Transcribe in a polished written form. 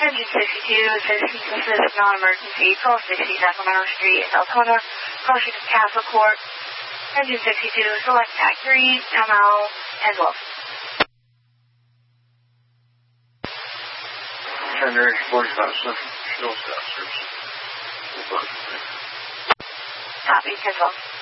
Engine 62, citizens assist non-emergency, call 60 Sacramento Street, Altona, caution to Castle Court. Engine 62, select TAC 3, ML, and Wolf. Tender 45 Central, still stop service. Copy, 10-12.